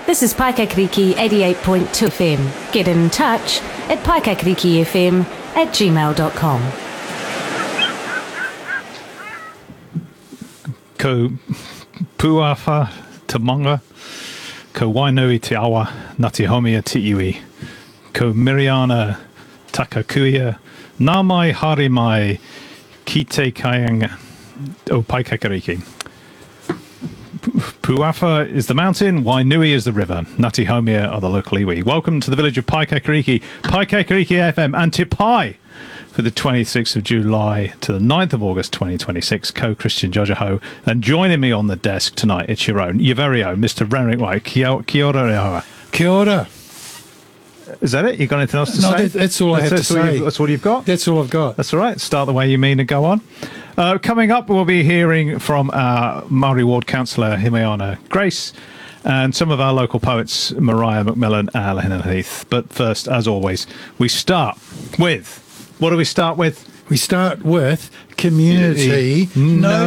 This is Paikakriki 88.2 FM. Get in touch at paikakrikifm@gmail.com. Ko puafa te manga, ko wainui te awa, ngati homia te iwi, ko Miriana Takakuia, nā mai haere mai ki te kaianga o Paikakariki. Puafa is the mountain, Wainui is the river, Ngati Homia are the local iwi. Welcome to the village of Paikakariki, Paikakariki FM, and Te Pai for the 26th of July to the 9th of August 2026. Co-Christian Jojaho, and joining me on the desk tonight, it's your very own, Mr. Renwick White. Kia ora rehawa. Kia ora. Is that it? You got anything else to say? No, that's all I have to say. That's all you've got? That's all I've got. That's all right. Start the way you mean and go on. Coming up, we'll be hearing from our Māori Ward Councillor, Himeana Grace, and some of our local poets, Mariah McMillan and Lehena Heath. But first, as always, we start with... What do we start with? We start with community. No